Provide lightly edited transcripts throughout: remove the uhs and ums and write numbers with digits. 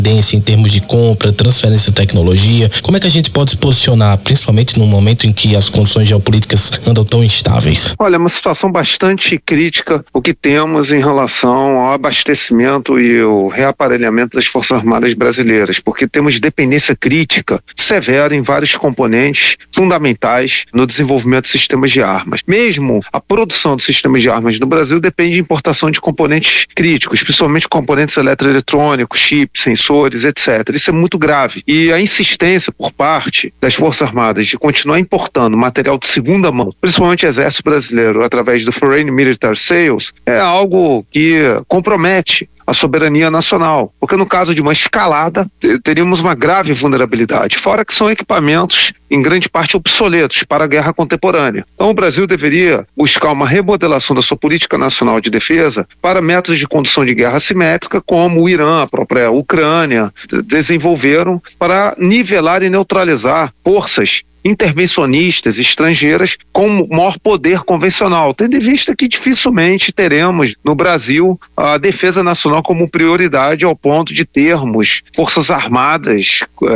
em termos de compra, transferência de tecnologia? Como é que a gente pode se posicionar, principalmente num momento em que as condições geopolíticas andam tão instáveis? Olha, é uma situação bastante crítica o que temos em relação ao abastecimento e o reaparelhamento das Forças Armadas brasileiras, porque temos dependência crítica severa em vários componentes fundamentais no desenvolvimento de sistemas de armas. Mesmo a produção de sistemas de armas no Brasil depende de importação de componentes críticos, principalmente componentes eletroeletrônicos, chips, sensores, etc. Isso é muito grave. E a insistência por parte das Forças Armadas de continuar importando material de segunda mão, principalmente o Exército Brasileiro, através do Foreign Military Sales, é algo que compromete a soberania nacional, porque no caso de uma escalada teríamos uma grave vulnerabilidade, fora que são equipamentos em grande parte obsoletos para a guerra contemporânea. Então o Brasil deveria buscar uma remodelação da sua política nacional de defesa para métodos de condução de guerra assimétrica, como o Irã, a própria Ucrânia desenvolveram para nivelar e neutralizar forças intervencionistas estrangeiras com maior poder convencional, tendo em vista que dificilmente teremos no Brasil a defesa nacional como prioridade ao ponto de termos forças armadas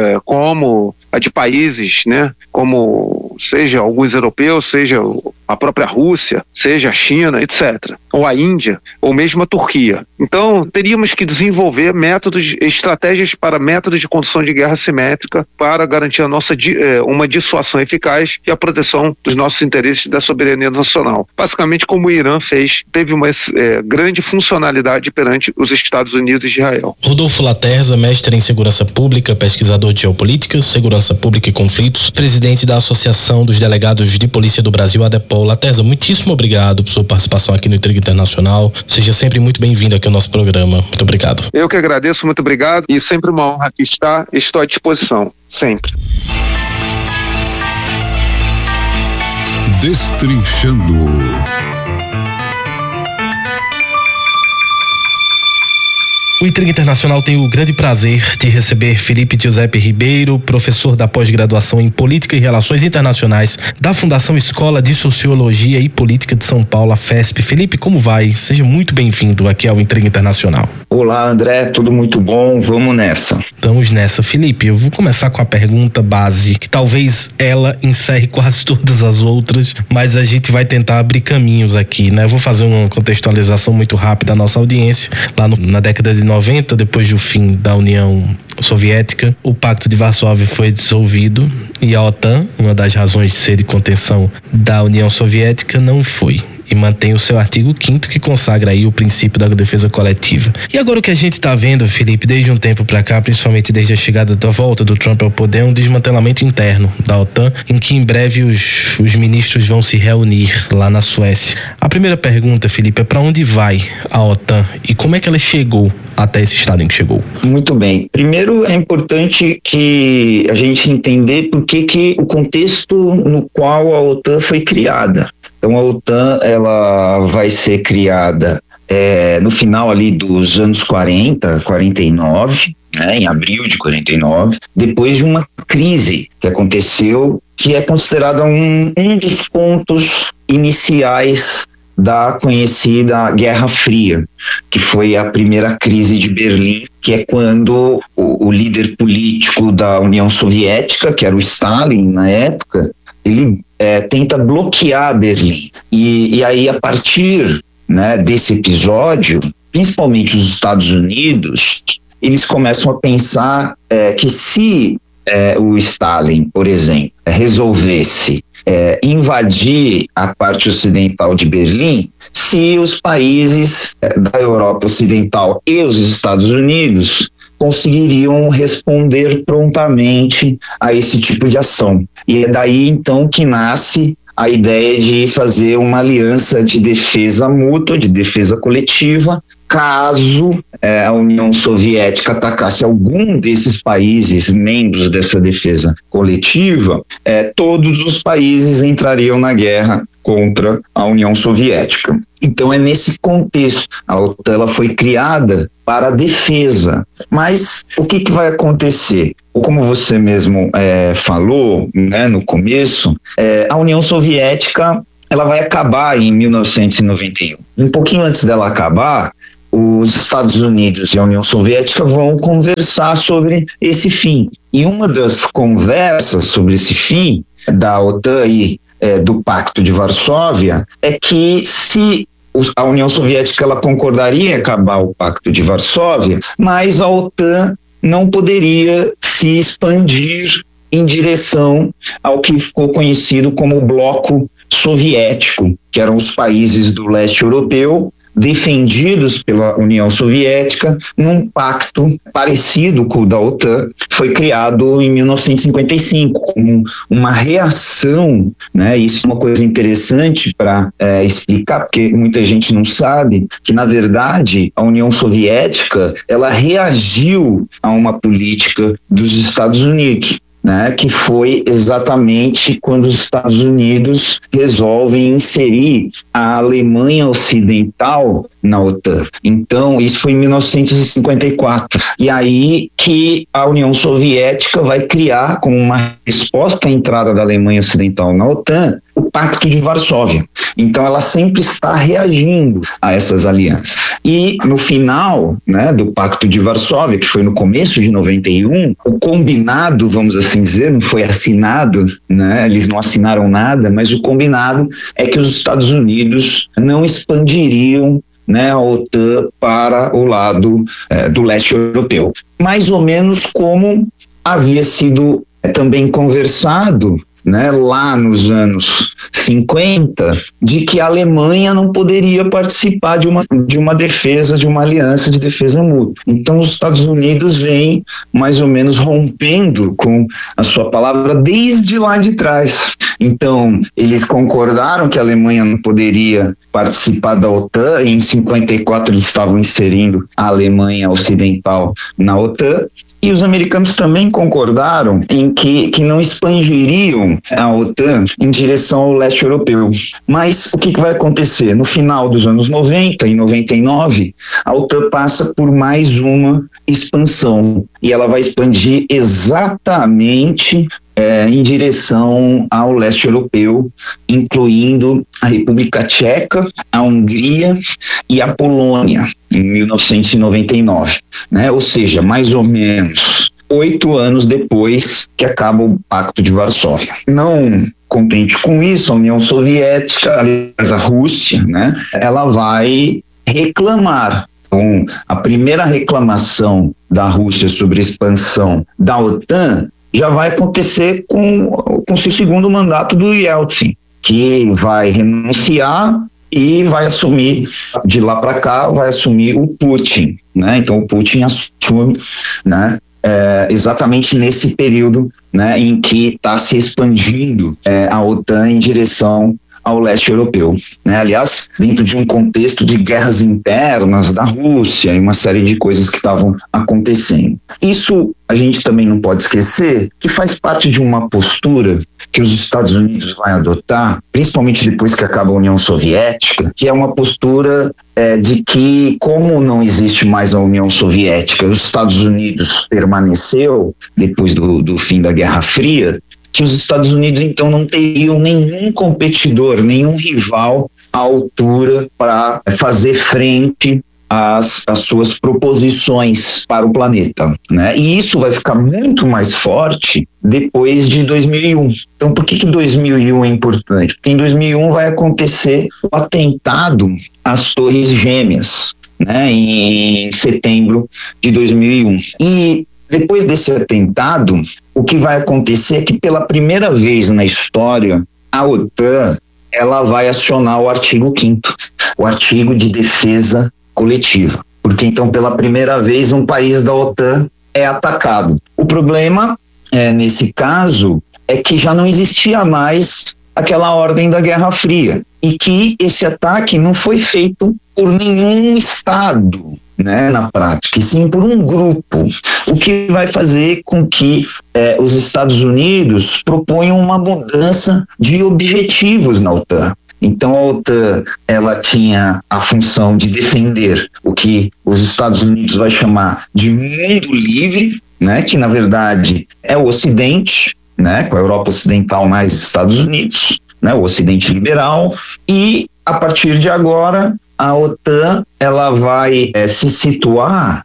como a de países, como seja alguns europeus, seja a própria Rússia, seja a China, etc., ou a Índia, ou mesmo a Turquia. Então, teríamos que desenvolver estratégias para métodos de condução de guerra assimétrica para garantir uma dissuasão eficaz e a proteção dos nossos interesses da soberania nacional. Basicamente, como o Irã teve uma grande funcionalidade perante os Estados Unidos e Israel. Rodolfo Laterza, mestre em segurança pública, pesquisador de geopolítica, segurança pública e conflitos, presidente da Associação dos Delegados de Polícia do Brasil, ADEPOL. Laterza, muitíssimo obrigado por sua participação aqui no Intriga Internacional. Seja sempre muito bem-vindo aqui ao nosso programa. Muito obrigado. Eu que agradeço, muito obrigado, e sempre uma honra aqui estar. Estou à disposição, sempre. Destrinchando. O Intriga Internacional tem o grande prazer de receber Felipe Giuseppe Ribeiro, professor da pós-graduação em Política e Relações Internacionais da Fundação Escola de Sociologia e Política de São Paulo, a FESP. Felipe, como vai? Seja muito bem-vindo aqui ao Intriga Internacional. Olá, André, tudo muito bom? Vamos nessa. Vamos nessa. Felipe, eu vou começar com a pergunta base, que talvez ela encerre quase todas as outras, mas a gente vai tentar abrir caminhos aqui, né? Eu vou fazer uma contextualização muito rápida da nossa audiência. Lá na década de 90, depois do fim da União Soviética, o Pacto de Varsóvia foi dissolvido e a OTAN, uma das razões de ser de contenção da União Soviética, não foi. E mantém o seu artigo 5º, que consagra aí o princípio da defesa coletiva. E agora o que a gente está vendo, Felipe, desde um tempo para cá, principalmente desde a chegada da volta do Trump ao poder, é um desmantelamento interno da OTAN, em que em breve os ministros vão se reunir lá na Suécia. A primeira pergunta, Felipe, é para onde vai a OTAN e como é que ela chegou até esse estado em que chegou? Muito bem. Primeiro, é importante que a gente entender por que o contexto no qual a OTAN foi criada. Então, a OTAN ela vai ser criada no final ali dos anos 40, 49, em abril de 49, depois de uma crise que aconteceu, que é considerada um dos pontos iniciais da conhecida Guerra Fria, que foi a primeira crise de Berlim, que é quando o líder político da União Soviética, que era o Stalin na época, ele tenta bloquear Berlim. E aí, a partir desse episódio, principalmente os Estados Unidos, eles começam a pensar que se o Stalin, por exemplo, resolvesse invadir a parte ocidental de Berlim, se os países da Europa Ocidental e os Estados Unidos conseguiriam responder prontamente a esse tipo de ação. E é daí então que nasce a ideia de fazer uma aliança de defesa mútua, de defesa coletiva, caso a União Soviética atacasse algum desses países membros dessa defesa coletiva, todos os países entrariam na guerra contra a União Soviética. Então é nesse contexto. A OTAN ela foi criada para a defesa. Mas o que vai acontecer? Como você mesmo falou no começo, a União Soviética ela vai acabar em 1991. Um pouquinho antes dela acabar, os os Estados Unidos e a União Soviética vão conversar sobre esse fim. E uma das conversas sobre esse fim da OTAN e do Pacto de Varsóvia é que se a União Soviética ela concordaria em acabar o Pacto de Varsóvia, mas a OTAN não poderia se expandir em direção ao que ficou conhecido como o bloco soviético, que eram os países do leste europeu, defendidos pela União Soviética num pacto parecido com o da OTAN, foi criado em 1955 como uma reação, né? Isso é uma coisa interessante para explicar, porque muita gente não sabe que, na verdade, a União Soviética ela reagiu a uma política dos Estados Unidos, né, que foi exatamente quando os Estados Unidos resolvem inserir a Alemanha Ocidental na OTAN. Então, isso foi em 1954. E aí que a União Soviética vai criar, como uma resposta à entrada da Alemanha Ocidental na OTAN, o Pacto de Varsóvia. Então, ela sempre está reagindo a essas alianças. E no final, né, do Pacto de Varsóvia, que foi no começo de 91, o combinado, vamos assim dizer, não foi assinado, né, eles não assinaram nada, mas o combinado é que os Estados Unidos não expandiriam, né, a OTAN para o lado do leste europeu. Mais ou menos como havia sido também conversado, né, lá nos anos 50, de que a Alemanha não poderia participar de uma defesa, de uma aliança de defesa mútua. Então os Estados Unidos vêm mais ou menos rompendo com a sua palavra desde lá de trás. Então eles concordaram que a Alemanha não poderia participar da OTAN, e em 54 eles estavam inserindo a Alemanha Ocidental na OTAN. E os americanos também concordaram em que não expandiriam a OTAN em direção ao leste europeu. Mas o que vai acontecer? No final dos anos 90, em 99, a OTAN passa por mais uma expansão. E ela vai expandir exatamente em direção ao leste europeu, incluindo a República Tcheca, a Hungria e a Polônia, em 1999, né? Ou seja, mais ou menos 8 anos depois que acaba o Pacto de Varsóvia. Não contente com isso, a União Soviética, aliás, a Rússia, né? Ela vai reclamar. Então, a primeira reclamação da Rússia sobre a expansão da OTAN já vai acontecer com o seu segundo mandato do Yeltsin, que vai renunciar e vai assumir, de lá para cá, vai assumir o Putin, né? Então o Putin assume, né, exatamente nesse período, né, em que está se expandindo a OTAN em direção ao leste europeu, né? Aliás, dentro de um contexto de guerras internas da Rússia e uma série de coisas que estavam acontecendo. Isso a gente também não pode esquecer que faz parte de uma postura que os Estados Unidos vai adotar, principalmente depois que acaba a União Soviética, que é uma postura de que, como não existe mais a União Soviética, os Estados Unidos permaneceu depois do fim da Guerra Fria, que os Estados Unidos, então, não teriam nenhum competidor, nenhum rival à altura para fazer frente às suas proposições para o planeta, né? E isso vai ficar muito mais forte depois de 2001. Então, por que 2001 é importante? Porque em 2001 vai acontecer o atentado às Torres Gêmeas, né, em setembro de 2001. E depois desse atentado, o que vai acontecer é que pela primeira vez na história, a OTAN ela vai acionar o artigo 5º, o artigo de defesa coletiva. Porque então, pela primeira vez, um país da OTAN é atacado. O problema, nesse caso, é que já não existia mais aquela ordem da Guerra Fria e que esse ataque não foi feito por nenhum Estado, né, na prática, e sim por um grupo, o que vai fazer com que os Estados Unidos proponham uma mudança de objetivos na OTAN. Então a OTAN ela tinha a função de defender o que os Estados Unidos vai chamar de mundo livre, né, que na verdade é o Ocidente, né, com a Europa Ocidental mais Estados Unidos, né, o Ocidente liberal, e a partir de agora a OTAN ela vai se situar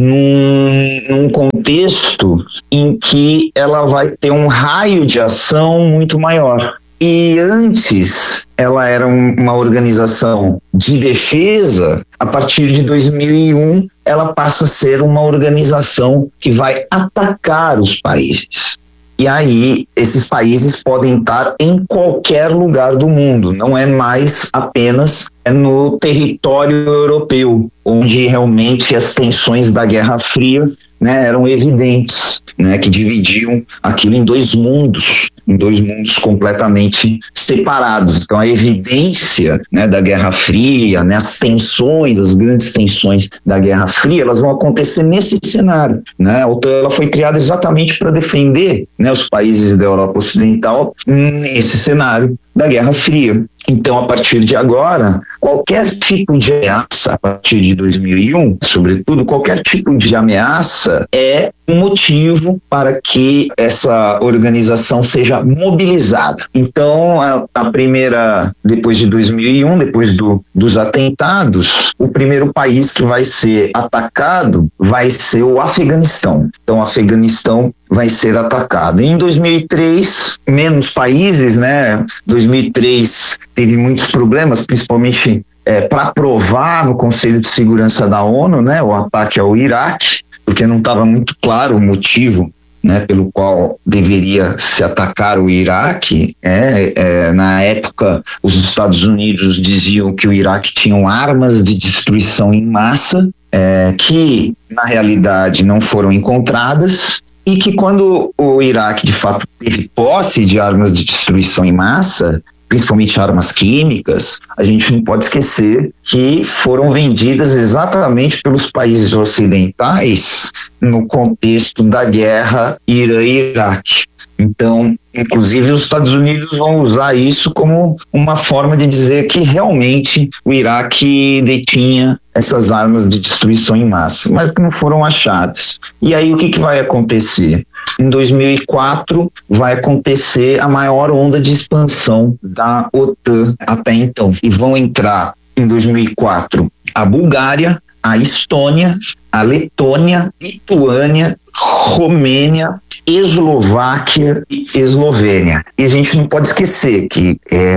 num contexto em que ela vai ter um raio de ação muito maior. E antes ela era uma organização de defesa, a partir de 2001 ela passa a ser uma organização que vai atacar os países. E aí, esses países podem estar em qualquer lugar do mundo, não é mais apenas no território europeu, onde realmente as tensões da Guerra Fria, né, eram evidentes, né, que dividiam aquilo em dois mundos completamente separados. Então, a evidência, né, da Guerra Fria, né, as tensões, as grandes tensões da Guerra Fria, elas vão acontecer nesse cenário, né? A OTAN ela foi criada exatamente para defender, né, os países da Europa Ocidental nesse cenário da Guerra Fria. Então, a partir de agora, qualquer tipo de ameaça, a partir de 2001, sobretudo, qualquer tipo de ameaça é um motivo para que essa organização seja mobilizada. Então, a primeira, depois de 2001, depois dos atentados, o primeiro país que vai ser atacado vai ser o Afeganistão. Então, o Afeganistão vai ser atacado. Em 2003, menos países, né? 2003 teve muitos problemas, principalmente para aprovar no Conselho de Segurança da ONU, né, o ataque ao Iraque, porque não estava muito claro o motivo, né, pelo qual deveria se atacar o Iraque. Na época, os Estados Unidos diziam que o Iraque tinha armas de destruição em massa, que na realidade não foram encontradas, e que quando o Iraque de fato teve posse de armas de destruição em massa, principalmente armas químicas, a gente não pode esquecer que foram vendidas exatamente pelos países ocidentais no contexto da guerra Irã-Iraque. Então, inclusive, os Estados Unidos vão usar isso como uma forma de dizer que realmente o Iraque detinha essas armas de destruição em massa, mas que não foram achadas. E aí o que vai acontecer? Em 2004 vai acontecer a maior onda de expansão da OTAN até então. E vão entrar em 2004 a Bulgária, a Estônia, a Letônia, Lituânia, Romênia, Eslováquia e Eslovênia. E a gente não pode esquecer que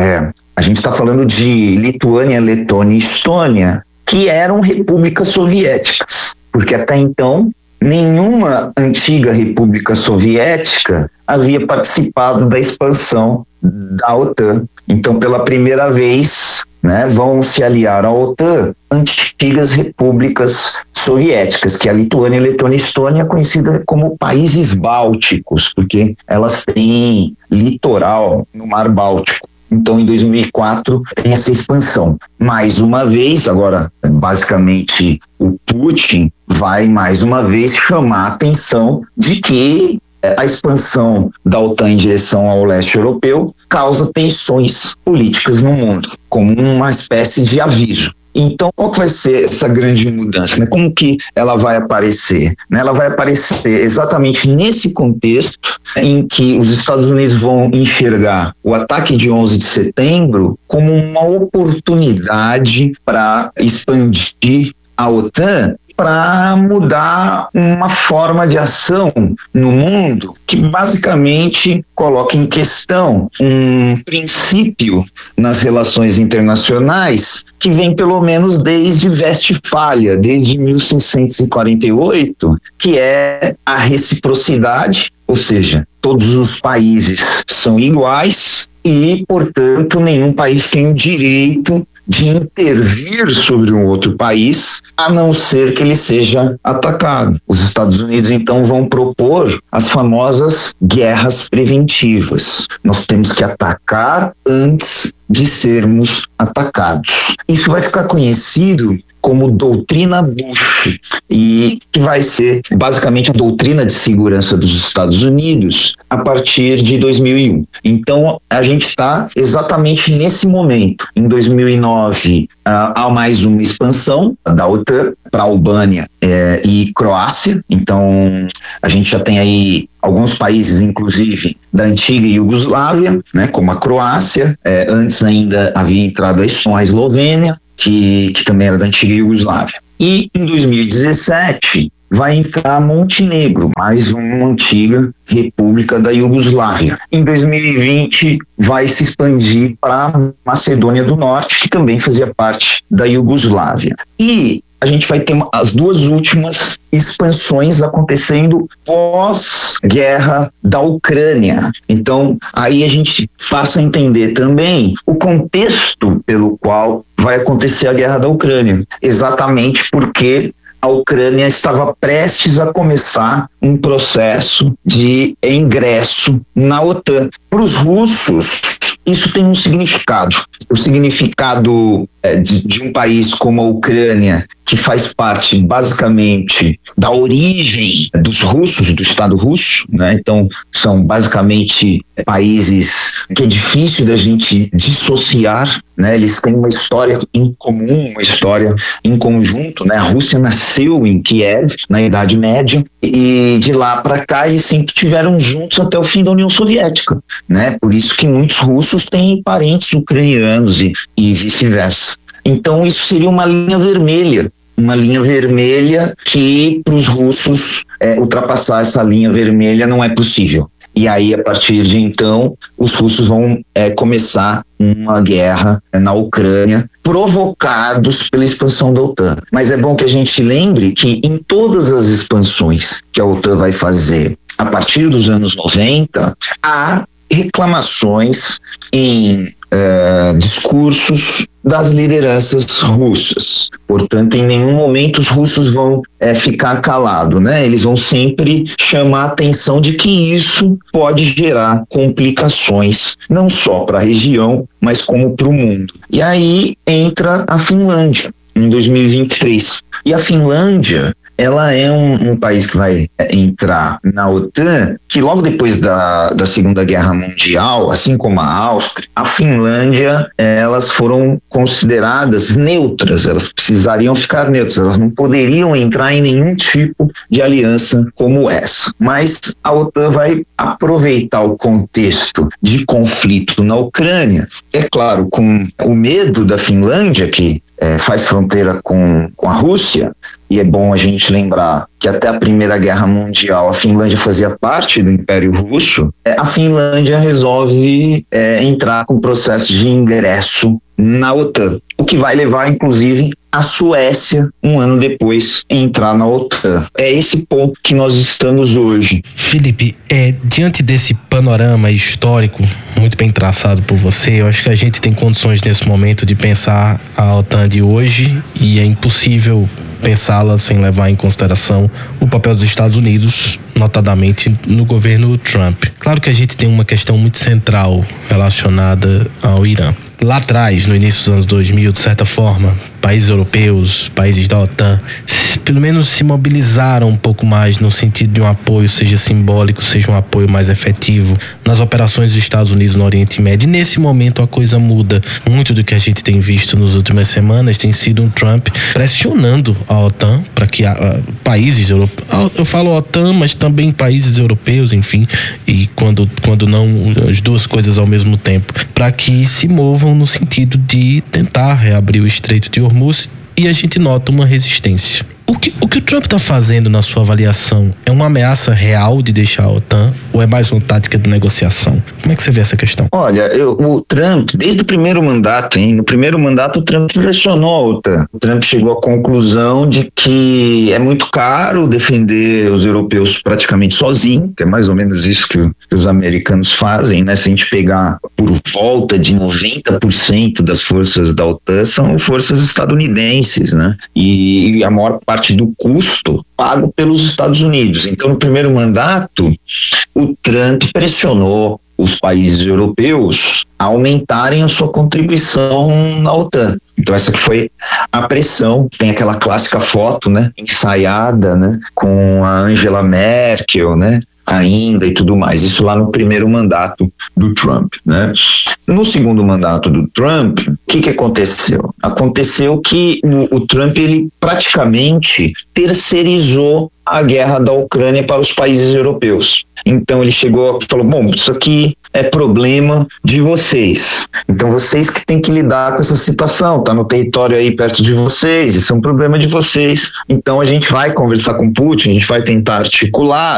a gente está falando de Lituânia, Letônia e Estônia, que eram repúblicas soviéticas, porque até então nenhuma antiga república soviética havia participado da expansão da OTAN. Então, pela primeira vez, né, vão se aliar à OTAN antigas repúblicas soviéticas, que é a Lituânia, Letônia e Estônia, conhecida como países bálticos, porque elas têm litoral no Mar Báltico. Então, em 2004, tem essa expansão. Mais uma vez, agora, basicamente, o Putin vai, mais uma vez, chamar a atenção de que a expansão da OTAN em direção ao leste europeu causa tensões políticas no mundo, como uma espécie de aviso. Então, qual que vai ser essa grande mudança, né? Como que ela vai aparecer? Ela vai aparecer exatamente nesse contexto em que os Estados Unidos vão enxergar o ataque de 11 de setembro como uma oportunidade para expandir a OTAN, para mudar uma forma de ação no mundo que basicamente coloca em questão um princípio nas relações internacionais que vem pelo menos desde Westfália, desde 1648, que é a reciprocidade, ou seja, todos os países são iguais e, portanto, nenhum país tem o direito de intervir sobre um outro país, a não ser que ele seja atacado. Os Estados Unidos, então, vão propor as famosas guerras preventivas. Nós temos que atacar antes de sermos atacados. Isso vai ficar conhecido como doutrina Bush, e que vai ser basicamente a doutrina de segurança dos Estados Unidos a partir de 2001. Então, a gente está exatamente nesse momento. Em 2009, há mais uma expansão da OTAN para Albânia e Croácia. Então, a gente já tem aí alguns países, inclusive, da antiga Iugoslávia, né, como a Croácia. Antes ainda havia entrado a Eslovênia. que também era da antiga Iugoslávia. E em 2017 vai entrar Montenegro, mais uma antiga república da Iugoslávia. Em 2020 vai se expandir para Macedônia do Norte, que também fazia parte da Iugoslávia. E a gente vai ter as duas últimas expansões acontecendo pós-guerra da Ucrânia. Então, aí a gente passa a entender também o contexto pelo qual vai acontecer a guerra da Ucrânia. Exatamente porque a Ucrânia estava prestes a começar um processo de ingresso na OTAN. Para os russos, isso tem um significado. O significado de um país como a Ucrânia, que faz parte basicamente da origem dos russos, do Estado russo, né? Então são basicamente países que é difícil da gente dissociar, né? Eles têm uma história em comum, uma história em conjunto, né? A Rússia nasceu em Kiev na Idade Média e de lá para cá eles sempre estiveram juntos até o fim da União Soviética, né? Por isso que muitos russos têm parentes ucranianos e vice-versa. Então isso seria uma linha vermelha que para os russos ultrapassar essa linha vermelha não é possível. E aí, a partir de então, os russos vão começar uma guerra na Ucrânia, provocados pela expansão da OTAN. Mas é bom que a gente lembre que em todas as expansões que a OTAN vai fazer a partir dos anos 90, há reclamações em discursos das lideranças russas. Portanto, em nenhum momento os russos vão ficar calados, né? Eles vão sempre chamar a atenção de que isso pode gerar complicações, não só para a região, mas como para o mundo. E aí entra a Finlândia, em 2023. E a Finlândia, ela é um país que vai entrar na OTAN, que logo depois da Segunda Guerra Mundial, assim como a Áustria, a Finlândia, elas foram consideradas neutras, elas precisariam ficar neutras, elas não poderiam entrar em nenhum tipo de aliança como essa. Mas a OTAN vai aproveitar o contexto de conflito na Ucrânia, é claro, com o medo da Finlândia, que faz fronteira com a Rússia, e é bom a gente lembrar que até a Primeira Guerra Mundial a Finlândia fazia parte do Império Russo. A Finlândia resolve entrar com processo de ingresso na OTAN, o que vai levar, inclusive, a Suécia, um ano depois, a entrar na OTAN. É esse ponto que nós estamos hoje. Felipe, diante desse panorama histórico, muito bem traçado por você, eu acho que a gente tem condições nesse momento de pensar a OTAN de hoje, e é impossível pensá-la sem levar em consideração o papel dos Estados Unidos, notadamente no governo Trump. Claro que a gente tem uma questão muito central relacionada ao Irã. Lá atrás, no início dos anos 2000, de certa forma, países europeus, países da OTAN, pelo menos se mobilizaram um pouco mais no sentido de um apoio, seja simbólico, seja um apoio mais efetivo nas operações dos Estados Unidos no Oriente Médio. E nesse momento a coisa muda. Muito do que a gente tem visto nas últimas semanas tem sido um Trump pressionando a OTAN para que países europeus, eu falo OTAN, mas também países europeus, enfim, e quando não as duas coisas ao mesmo tempo, para que se movam no sentido de tentar reabrir o Estreito de Hormuz, e a gente nota uma resistência. O que o Trump está fazendo, na sua avaliação, é uma ameaça real de deixar a OTAN ou é mais uma tática de negociação? Como é que você vê essa questão? Olha, o Trump, desde o primeiro mandato, no primeiro mandato o Trump pressionou a OTAN. O Trump chegou à conclusão de que é muito caro defender os europeus praticamente sozinho, que é mais ou menos isso que os americanos fazem, né? Se a gente pegar por volta de 90% das forças da OTAN são forças estadunidenses, né? E a maior parte do custo pago pelos Estados Unidos. Então, no primeiro mandato, o Trump pressionou os países europeus a aumentarem a sua contribuição na OTAN. Então, essa que foi a pressão. Tem aquela clássica foto, né, ensaiada, né, com a Angela Merkel, né, ainda e tudo mais. Isso lá no primeiro mandato do Trump, né? No segundo mandato do Trump, o que aconteceu? Aconteceu que o Trump, ele praticamente terceirizou a guerra da Ucrânia para os países europeus. Então ele chegou e falou, bom, isso aqui é problema de vocês. Então vocês que têm que lidar com essa situação, está no território aí perto de vocês, isso é um problema de vocês. Então a gente vai conversar com Putin, a gente vai tentar articular,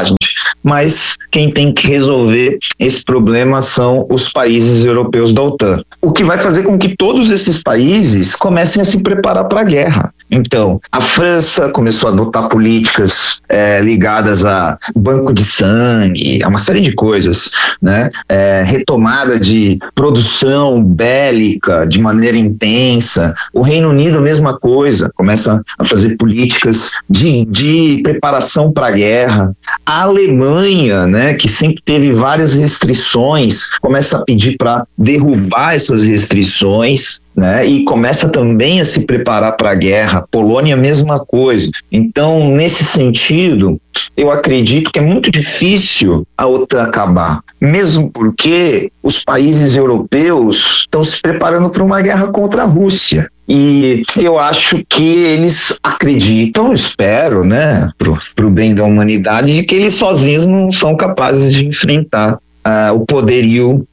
mas quem tem que resolver esse problema são os países europeus da OTAN. O que vai fazer com que todos esses países comecem a se preparar para a guerra. Então, a França começou a adotar políticas ligadas a banco de sangue, a uma série de coisas, né? Retomada de produção bélica de maneira intensa. O Reino Unido, mesma coisa, começa a fazer políticas de preparação para a guerra. A Alemanha, né, que sempre teve várias restrições, começa a pedir para derrubar essas restrições, né, e começa também a se preparar para a guerra. Polônia, mesma coisa. Então, nesse sentido, eu acredito que é muito difícil a OTAN acabar, mesmo porque os países europeus estão se preparando para uma guerra contra a Rússia. E eu acho que eles acreditam, espero, né, pro bem da humanidade, de que eles sozinhos não são capazes de enfrentar o poderio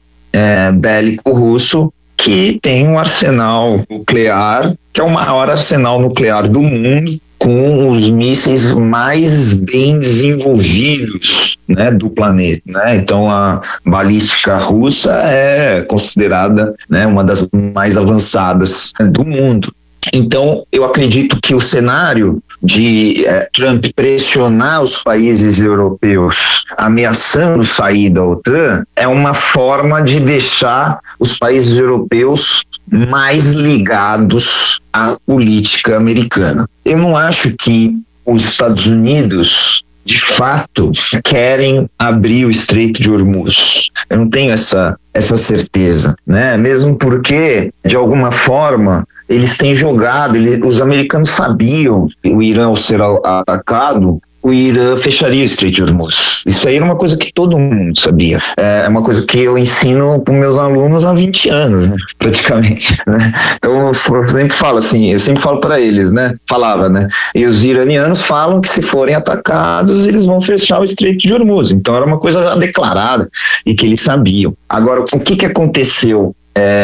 bélico russo, que tem um arsenal nuclear, que é o maior arsenal nuclear do mundo, com os mísseis mais bem desenvolvidos, né, do planeta, né? Então a balística russa é considerada, né, uma das mais avançadas do mundo. Então, eu acredito que o cenário de Trump pressionar os países europeus ameaçando sair da OTAN é uma forma de deixar os países europeus mais ligados à política americana. Eu não acho que os Estados Unidos, de fato, querem abrir o Estreito de Hormuz. Eu não tenho essa certeza, né? Mesmo porque, de alguma forma, eles têm jogado, os americanos sabiam que o Irã, ao ser atacado, o Irã fecharia o Estreito de Hormuz. Isso aí era uma coisa que todo mundo sabia. É uma coisa que eu ensino para meus alunos há 20 anos, né, praticamente. Né? Então, eu sempre falo assim, eu sempre falo para eles, né? Falava, né? E os iranianos falam que se forem atacados, eles vão fechar o Estreito de Hormuz. Então, era uma coisa já declarada e que eles sabiam. Agora, o que aconteceu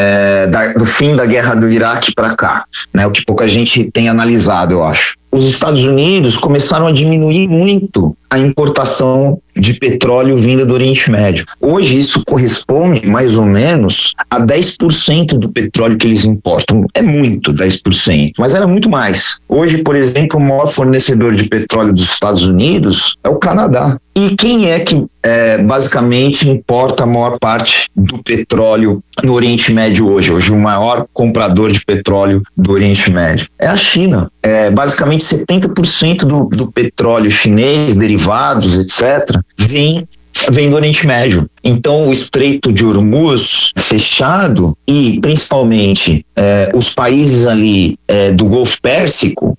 do fim da guerra do Iraque para cá, né? O que pouca gente tem analisado, eu acho. Os Estados Unidos começaram a diminuir muito a importação de petróleo vinda do Oriente Médio. Hoje isso corresponde mais ou menos a 10% do petróleo que eles importam. É muito, 10%, mas era muito mais. Hoje, por exemplo, o maior fornecedor de petróleo dos Estados Unidos é o Canadá. E quem é que basicamente importa a maior parte do petróleo no Oriente Médio hoje? Hoje o maior comprador de petróleo do Oriente Médio é a China. Basicamente 70% do petróleo chinês, derivados, etc., vem do Oriente Médio. Então o Estreito de Hormuz fechado e principalmente os países ali do Golfo Pérsico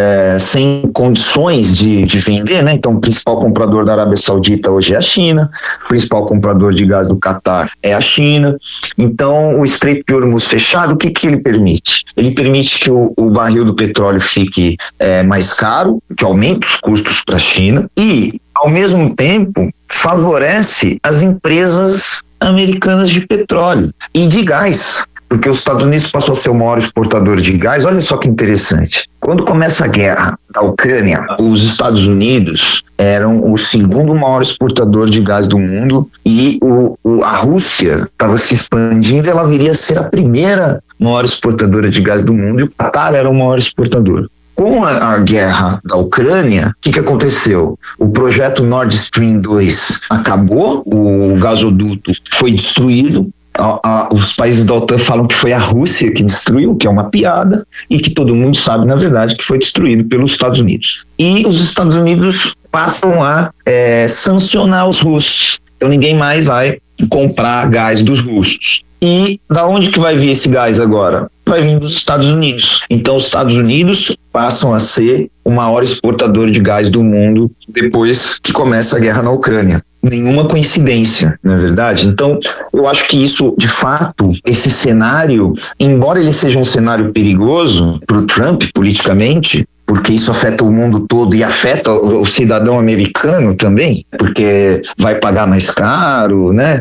sem condições de vender, né? Então o principal comprador da Arábia Saudita hoje é a China, o principal comprador de gás do Catar é a China. Então o Estreito de Hormuz fechado, o que ele permite? Ele permite que o barril do petróleo fique mais caro, que aumenta os custos para a China e, ao mesmo tempo, favorece as empresas americanas de petróleo e de gás, porque os Estados Unidos passou a ser o maior exportador de gás. Olha só que interessante. Quando começa a guerra da Ucrânia, os Estados Unidos eram o segundo maior exportador de gás do mundo e a Rússia estava se expandindo, ela viria a ser a primeira maior exportadora de gás do mundo e o Catar era o maior exportador. Com a guerra da Ucrânia, o que aconteceu? O projeto Nord Stream 2 acabou, o gasoduto foi destruído. Os países da OTAN falam que foi a Rússia que destruiu, que é uma piada, e que todo mundo sabe, na verdade, que foi destruído pelos Estados Unidos. E os Estados Unidos passam a sancionar os russos. Então ninguém mais vai comprar gás dos russos. E da onde que vai vir esse gás agora? Vai vir dos Estados Unidos. Então os Estados Unidos passam a ser o maior exportador de gás do mundo depois que começa a guerra na Ucrânia. Nenhuma coincidência, não é verdade? Então, eu acho que isso, de fato, esse cenário, embora ele seja um cenário perigoso para o Trump politicamente, porque isso afeta o mundo todo e afeta o cidadão americano também, porque vai pagar mais caro, né,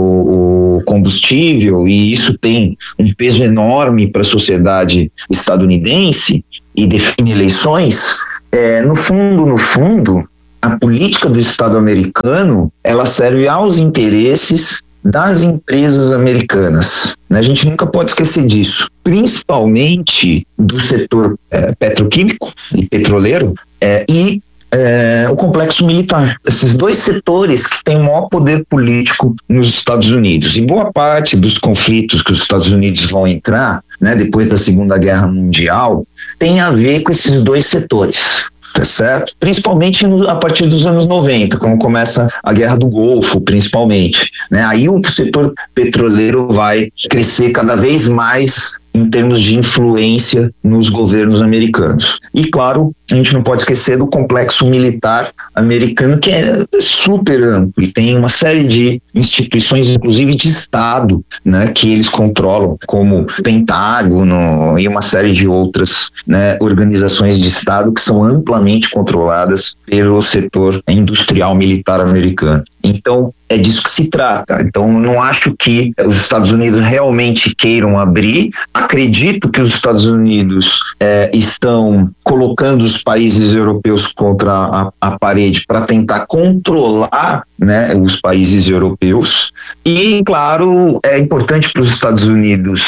o combustível, e isso tem um peso enorme para a sociedade estadunidense e define eleições. No fundo, a política do Estado americano, ela serve aos interesses das empresas americanas. A gente nunca pode esquecer disso, principalmente do setor petroquímico e petroleiro e o complexo militar. Esses dois setores que têm o maior poder político nos Estados Unidos. E boa parte dos conflitos que os Estados Unidos vão entrar, né, depois da Segunda Guerra Mundial, tem a ver com esses dois setores. Tá certo? Principalmente a partir dos anos 90, quando começa a Guerra do Golfo, principalmente, né? Aí o setor petroleiro vai crescer cada vez mais em termos de influência nos governos americanos. E, claro, a gente não pode esquecer do complexo militar americano, que é super amplo e tem uma série de instituições, inclusive de Estado, né, que eles controlam, como o Pentágono e uma série de outras, né, organizações de Estado que são amplamente controladas pelo setor industrial militar americano. Então, é disso que se trata. Então, não acho que os Estados Unidos realmente queiram abrir. Acredito que os Estados Unidos estão colocando os países europeus contra a parede para tentar controlar, né, os países europeus. E, claro, é importante para os Estados Unidos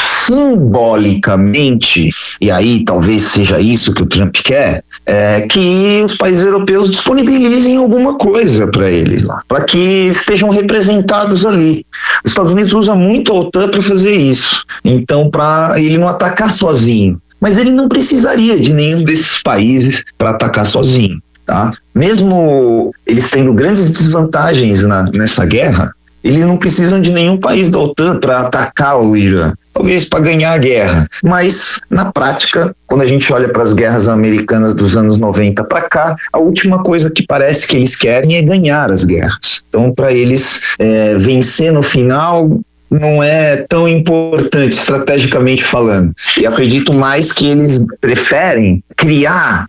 simbolicamente, e aí talvez seja isso que o Trump quer, que os países europeus disponibilizem alguma coisa para ele lá, para que estejam representados ali. Os Estados Unidos usa muito a OTAN para fazer isso, então para ele não atacar sozinho, mas ele não precisaria de nenhum desses países para atacar sozinho, tá? Mesmo eles tendo grandes desvantagens nessa guerra, eles não precisam de nenhum país da OTAN para atacar o Irã, talvez para ganhar a guerra, mas na prática, quando a gente olha para as guerras americanas dos anos 90 para cá, a última coisa que parece que eles querem é ganhar as guerras. Então, para eles, vencer no final não é tão importante, estrategicamente falando. E acredito mais que eles preferem criar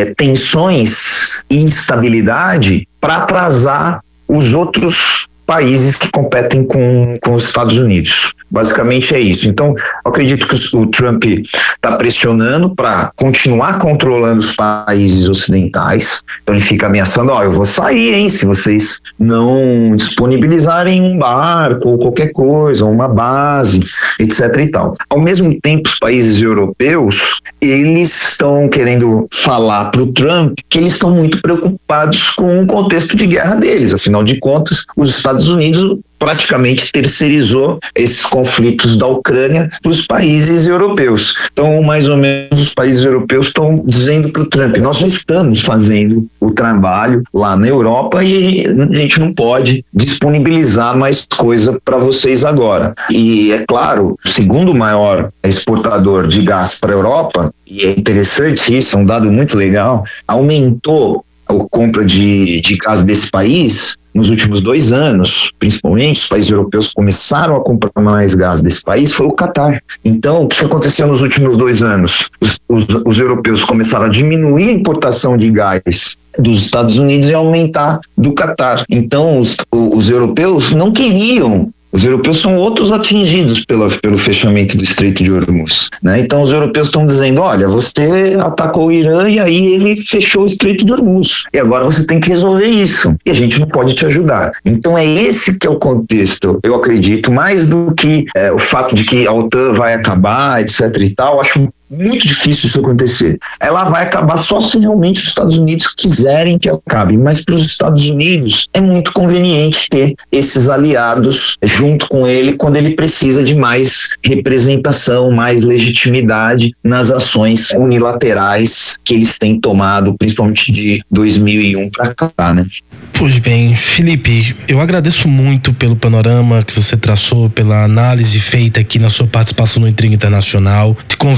tensões e instabilidade para atrasar os outros países que competem com os Estados Unidos. Basicamente é isso. Então, eu acredito que o Trump está pressionando para continuar controlando os países ocidentais. Então, ele fica ameaçando, eu vou sair, hein, se vocês não disponibilizarem um barco ou qualquer coisa, uma base, etc. e tal. Ao mesmo tempo, os países europeus, eles estão querendo falar para o Trump que eles estão muito preocupados com o contexto de guerra deles. Afinal de contas, os Estados Unidos praticamente terceirizou esses conflitos da Ucrânia para os países europeus. Então, mais ou menos, os países europeus estão dizendo para o Trump, nós já estamos fazendo o trabalho lá na Europa e a gente não pode disponibilizar mais coisa para vocês agora. E, é claro, o segundo maior exportador de gás para a Europa, e é interessante isso, é um dado muito legal, aumentou a compra de gás desse país nos últimos 2 anos, principalmente, os países europeus começaram a comprar mais gás desse país, foi o Catar. Então, o que aconteceu nos últimos 2 anos? Os europeus começaram a diminuir a importação de gás dos Estados Unidos e aumentar do Catar. Então, os europeus não queriam. Os europeus são outros atingidos pelo fechamento do Estreito de Hormuz, né? Então os europeus estão dizendo, olha, você atacou o Irã e aí ele fechou o Estreito de Hormuz. E agora você tem que resolver isso. E a gente não pode te ajudar. Então é esse que é o contexto, eu acredito, mais do que o fato de que a OTAN vai acabar, etc. e tal. Acho muito difícil isso acontecer. Ela vai acabar só se realmente os Estados Unidos quiserem que acabe, mas para os Estados Unidos é muito conveniente ter esses aliados junto com ele quando ele precisa de mais representação, mais legitimidade nas ações unilaterais que eles têm tomado, principalmente de 2001 para cá, né? Pois bem, Felipe, eu agradeço muito pelo panorama que você traçou, pela análise feita aqui na sua participação no Intriga Internacional. Te convido já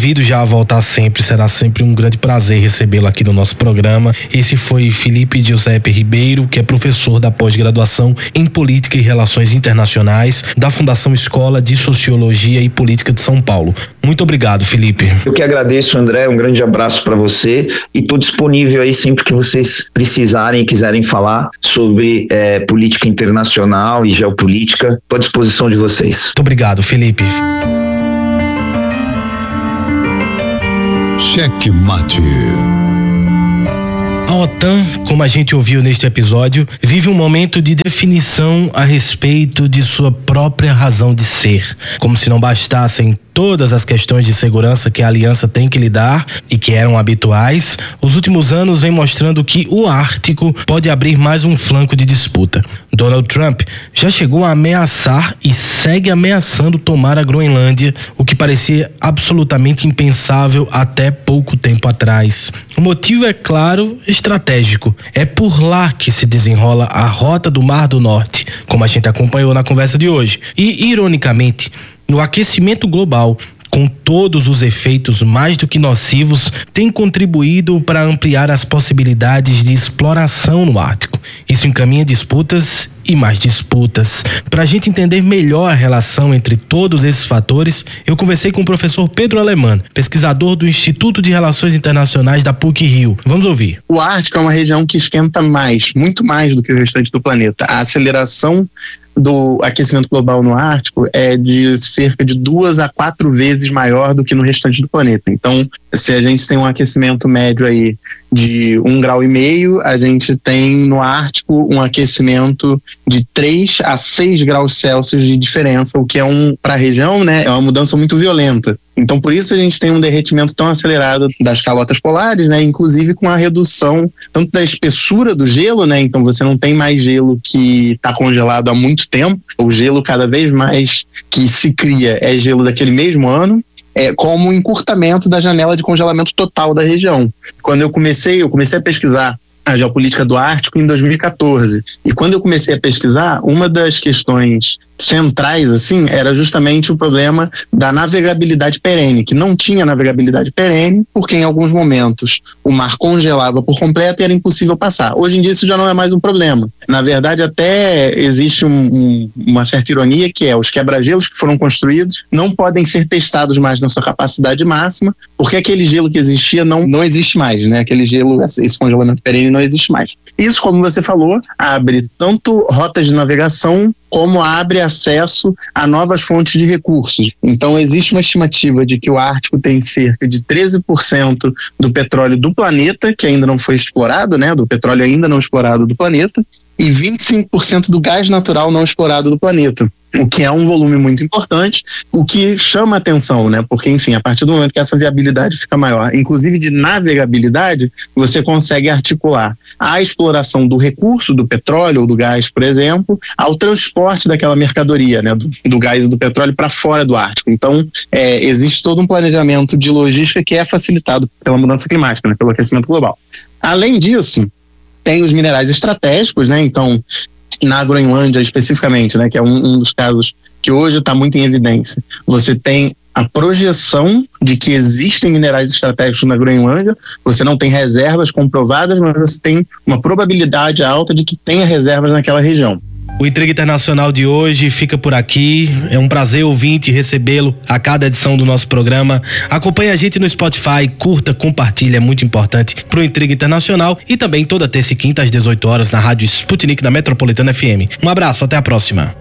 convidar a voltar sempre, será sempre um grande prazer recebê-lo aqui no nosso programa. Esse foi Felipe Giuseppe Ribeiro, que é professor da pós-graduação em Política e Relações Internacionais da Fundação Escola de Sociologia e Política de São Paulo. Muito obrigado, Felipe. Eu que agradeço, André, um grande abraço para você e estou disponível aí sempre que vocês precisarem e quiserem falar sobre política internacional e geopolítica. Estou à disposição de vocês. Muito obrigado, Felipe. Cheque Mate. A OTAN, como a gente ouviu neste episódio, vive um momento de definição a respeito de sua própria razão de ser. Como se não bastassem todas as questões de segurança que a aliança tem que lidar e que eram habituais, os últimos anos vêm mostrando que o Ártico pode abrir mais um flanco de disputa. Donald Trump já chegou a ameaçar e segue ameaçando tomar a Groenlândia, o que parecia absolutamente impensável até pouco tempo atrás. O motivo é claro, estratégico. É por lá que se desenrola a rota do Mar do Norte, como a gente acompanhou na conversa de hoje. E, ironicamente, no aquecimento global, com todos os efeitos mais do que nocivos, tem contribuído para ampliar as possibilidades de exploração no Ártico. Isso encaminha disputas e mais disputas. Para a gente entender melhor a relação entre todos esses fatores, eu conversei com o professor Pedro Alemã, pesquisador do Instituto de Relações Internacionais da PUC-Rio. Vamos ouvir. O Ártico é uma região que esquenta mais, muito mais do que o restante do planeta. A aceleração do aquecimento global no Ártico é de cerca de 2 a 4 vezes maior do que no restante do planeta. Então, se a gente tem um aquecimento médio aí de 1,5 graus, a gente tem no Ártico um aquecimento de 3 a 6 graus Celsius de diferença, o que é para a região, né, é uma mudança muito violenta. Então, por isso a gente tem um derretimento tão acelerado das calotas polares, né, inclusive com a redução tanto da espessura do gelo, né, então você não tem mais gelo que está congelado há muito tempo, o gelo cada vez mais que se cria é gelo daquele mesmo ano, como um encurtamento da janela de congelamento total da região. Quando eu comecei a pesquisar a geopolítica do Ártico em 2014. E quando eu comecei a pesquisar, uma das questões centrais, assim, era justamente o problema da navegabilidade perene, que não tinha navegabilidade perene, porque em alguns momentos o mar congelava por completo e era impossível passar. Hoje em dia isso já não é mais um problema. Na verdade, até existe uma certa ironia, que é os quebra-gelos que foram construídos não podem ser testados mais na sua capacidade máxima, porque aquele gelo que existia não existe mais, né? Aquele gelo, esse congelamento perene não existe mais. Isso, como você falou, abre tanto rotas de navegação como abre acesso a novas fontes de recursos. Então, existe uma estimativa de que o Ártico tem cerca de 13% do petróleo do planeta, que ainda não foi explorado, né? Do petróleo ainda não explorado do planeta, e 25% do gás natural não explorado do planeta, o que é um volume muito importante, o que chama atenção, né? Porque, enfim, a partir do momento que essa viabilidade fica maior, inclusive de navegabilidade, você consegue articular a exploração do recurso, do petróleo ou do gás, por exemplo, ao transporte daquela mercadoria, né? Do gás e do petróleo para fora do Ártico. Então, existe todo um planejamento de logística que é facilitado pela mudança climática, né? Pelo aquecimento global. Além disso, tem os minerais estratégicos, né? Então, na Groenlândia especificamente, né, que é um dos casos que hoje está muito em evidência, você tem a projeção de que existem minerais estratégicos na Groenlândia, você não tem reservas comprovadas, mas você tem uma probabilidade alta de que tenha reservas naquela região. O Intriga Internacional de hoje fica por aqui. É um prazer ouvinte recebê-lo a cada edição do nosso programa. Acompanhe a gente no Spotify, curta, compartilha, é muito importante pro Intriga Internacional, e também toda terça e quinta às 18 horas na Rádio Sputnik da Metropolitana FM. Um abraço, até a próxima.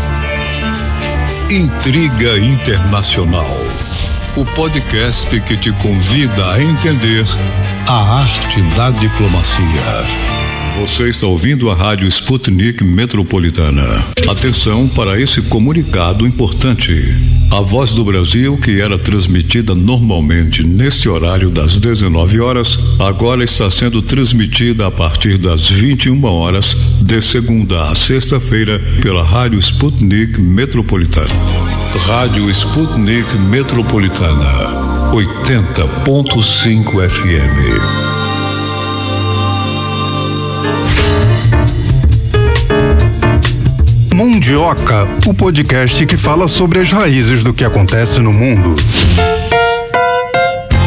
Intriga Internacional, o podcast que te convida a entender a arte da diplomacia. Você está ouvindo a Rádio Sputnik Metropolitana. Atenção para esse comunicado importante. A Voz do Brasil, que era transmitida normalmente neste horário das 19 horas, agora está sendo transmitida a partir das 21 horas, de segunda a sexta-feira, pela Rádio Sputnik Metropolitana. Rádio Sputnik Metropolitana, 80.5 FM. Mundioca, o podcast que fala sobre as raízes do que acontece no mundo.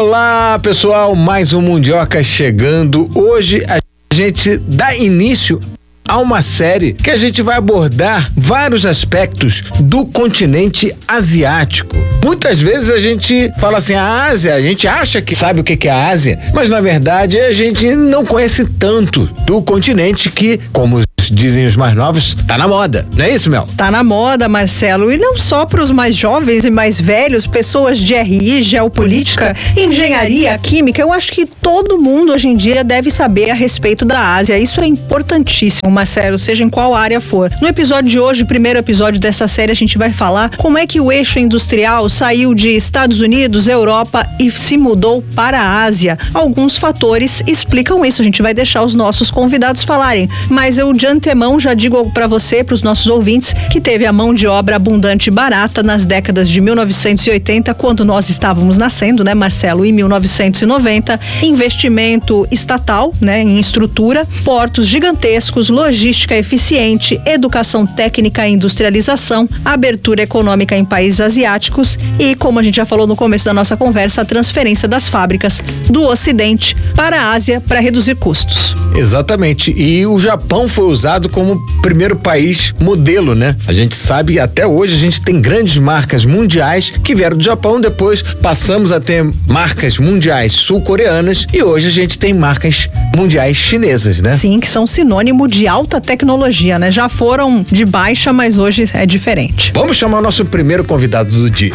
Olá, pessoal, mais um Mundioca chegando. Hoje a gente dá início a uma série que a gente vai abordar vários aspectos do continente asiático. Muitas vezes a gente fala assim, a Ásia, a gente acha que sabe o que é a Ásia, mas na verdade a gente não conhece tanto do continente que, como dizem os mais novos, tá na moda, não é isso, Mel? Tá na moda, Marcelo, e não só para os mais jovens e mais velhos, pessoas de RI, geopolítica, engenharia, química. Eu acho que todo mundo hoje em dia deve saber a respeito da Ásia. Isso é importantíssimo, Marcelo, seja em qual área for. No episódio de hoje, primeiro episódio dessa série, a gente vai falar como é que o eixo industrial saiu de Estados Unidos, Europa e se mudou para a Ásia. Alguns fatores explicam isso, a gente vai deixar os nossos convidados falarem, mas eu de antemão já digo para você, para os nossos ouvintes, que teve a mão de obra abundante e barata nas décadas de 1980, quando nós estávamos nascendo, né, Marcelo, em 1990, investimento estatal, né, em estrutura, portos gigantescos, logística eficiente, educação técnica e industrialização, abertura econômica em países asiáticos e, como a gente já falou no começo da nossa conversa, a transferência das fábricas do Ocidente para a Ásia para reduzir custos. Exatamente, e o Japão foi usado como primeiro país modelo, né? A gente sabe que até hoje a gente tem grandes marcas mundiais que vieram do Japão, depois passamos a ter marcas mundiais sul-coreanas e hoje a gente tem marcas mundiais chinesas, né? Sim, que são sinônimo de alta tecnologia, né? Já foram de baixa, mas hoje é diferente. Vamos chamar o nosso primeiro convidado do dia.